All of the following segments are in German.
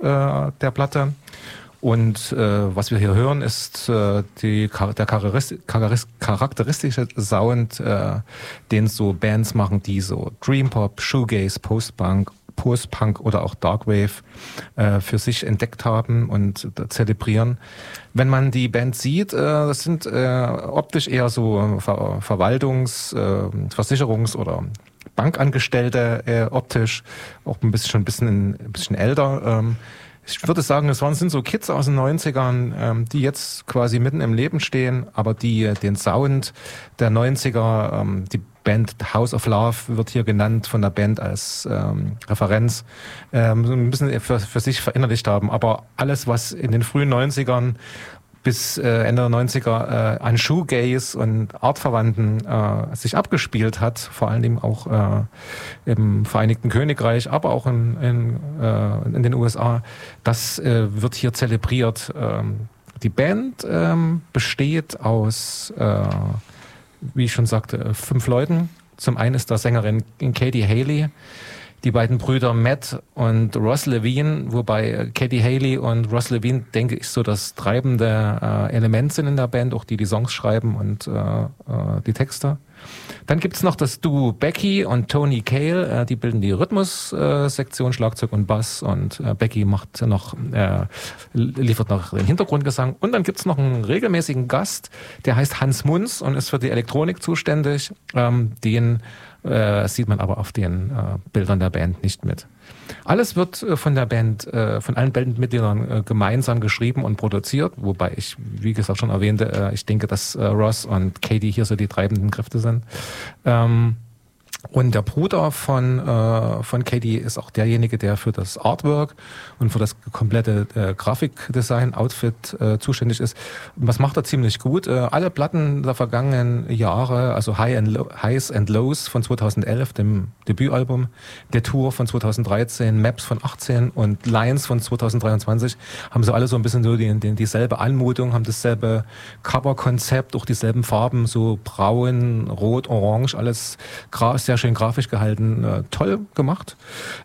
der Platte. Und was wir hier hören, ist der charakteristische Sound, den so Bands machen, die so Dream Pop, Shoegaze, Post-Punk oder auch Darkwave für sich entdeckt haben und zelebrieren. Wenn man die Band sieht, das sind optisch eher so Verwaltungs-, Versicherungs- oder Bankangestellte optisch, auch schon ein bisschen älter. Ich würde sagen, sind so Kids aus den 90ern, die jetzt quasi mitten im Leben stehen, aber die den Sound der 90er, die Band House of Love wird hier genannt von der Band als Referenz, so ein bisschen für sich verinnerlicht haben. Aber alles, was in den frühen 90ern bis Ende der 90er an Shoegaze und Artverwandten sich abgespielt hat, vor allen Dingen auch im Vereinigten Königreich, aber auch in den USA, das wird hier zelebriert. Die Band besteht aus, wie ich schon sagte, 5 Leuten. Zum einen ist da Sängerin Katie Haley, die beiden Brüder Matt und Ross Levine, wobei Katie Haley und Ross Levine, denke ich, so das treibende Element sind in der Band, auch die Songs schreiben und die Texte. Dann gibt's noch das Duo Becky und Tony Cale, die bilden die Rhythmus-Sektion, Schlagzeug und Bass, und Becky liefert noch den Hintergrundgesang. Und dann gibt's noch einen regelmäßigen Gast, der heißt Hans Munz und ist für die Elektronik zuständig. Den sieht man aber auf den Bildern der Band nicht mit. Alles wird von der Band, von allen Bandmitgliedern gemeinsam geschrieben und produziert, wobei ich, wie gesagt, schon erwähnte, ich denke, dass Ross und Katie hier so die treibenden Kräfte sind. Und der Bruder von Katie ist auch derjenige, der für das Artwork und für das komplette Grafikdesign, Outfit zuständig ist. Was macht er ziemlich gut? Alle Platten der vergangenen Jahre, also Highs and Lows von 2011, dem Debütalbum, der Tour von 2013, Maps von 18 und Lines von 2023, haben so alle so ein bisschen so dieselbe Anmutung, haben dasselbe Coverkonzept, auch dieselben Farben, so braun, rot, orange, alles sehr schön grafisch gehalten, toll gemacht.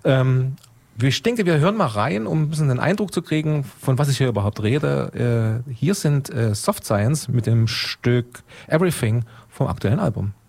Ich denke, wir hören mal rein, um ein bisschen den Eindruck zu kriegen, von was ich hier überhaupt rede. Hier sind Soft Science mit dem Stück Everything vom aktuellen Album.